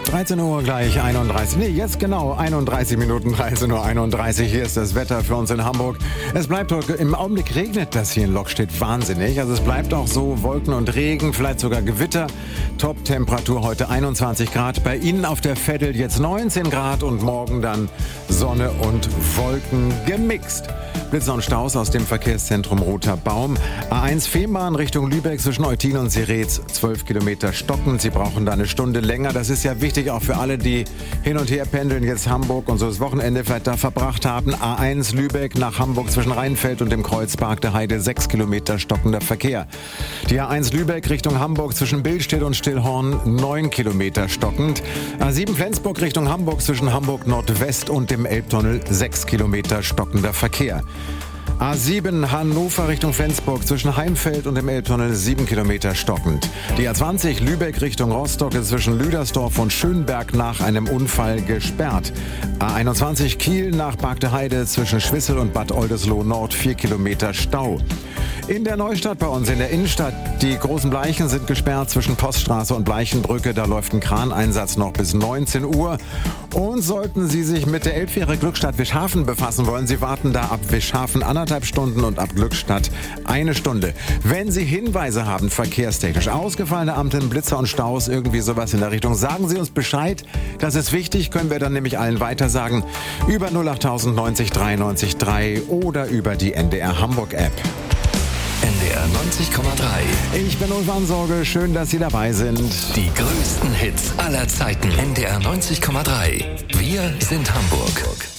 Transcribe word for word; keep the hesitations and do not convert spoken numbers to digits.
dreizehn Uhr gleich einunddreißig. Nee, jetzt genau einunddreißig Minuten, dreizehn Uhr einunddreißig. Hier ist das Wetter für uns in Hamburg. Es bleibt heute, im Augenblick regnet das hier in Lockstedt wahnsinnig. Also es bleibt auch so, Wolken und Regen, vielleicht sogar Gewitter. Top-Temperatur heute einundzwanzig Grad. Bei Ihnen auf der Veddel jetzt neunzehn Grad und morgen dann Sonne und Wolken gemixt. Blitzer und Staus aus dem Verkehrszentrum Roter Baum. A eins Fehmarn Richtung Lübeck zwischen Eutin und Sirez, zwölf Kilometer stockend. Sie brauchen da eine Stunde länger. Das ist ja wichtig auch für alle, die hin und her pendeln, jetzt Hamburg und so das Wochenende vielleicht da verbracht haben. A eins Lübeck nach Hamburg zwischen Rheinfeld und dem Kreuzpark der Heide, sechs Kilometer stockender Verkehr. Die A eins Lübeck Richtung Hamburg zwischen Billstedt und Stillhorn, neun Kilometer stockend. A sieben Flensburg Richtung Hamburg zwischen Hamburg Nordwest und dem Elbtunnel, sechs Kilometer stockender Verkehr. A sieben Hannover Richtung Flensburg zwischen Heimfeld und dem Elbtunnel, sieben Kilometer stockend. Die A zwanzig Lübeck Richtung Rostock ist zwischen Lüdersdorf und Schönberg nach einem Unfall gesperrt. A einundzwanzig Kiel nach Bargteheide zwischen Schwissel und Bad Oldesloe Nord, vier Kilometer Stau. In der Neustadt bei uns, in der Innenstadt, die großen Bleichen sind gesperrt zwischen Poststraße und Bleichenbrücke. Da läuft ein Kraneinsatz noch bis neunzehn Uhr. Und sollten Sie sich mit der Elbfähre Glückstadt Wischhafen befassen wollen, Sie warten da ab Wischhafen anderthalb Stunden und ab Glückstadt eine Stunde. Wenn Sie Hinweise haben, verkehrstechnisch, ausgefallene Ampeln, Blitzer und Staus, irgendwie sowas in der Richtung, sagen Sie uns Bescheid. Das ist wichtig, können wir dann nämlich allen weitersagen. Über null acht tausend neunzig dreiundneunzig drei oder über die N D R Hamburg App. N D R neunzig Komma drei. Ich bin Ulf Ansorge, schön, dass Sie dabei sind. Die größten Hits aller Zeiten. N D R neunzig Komma drei. Wir sind Hamburg.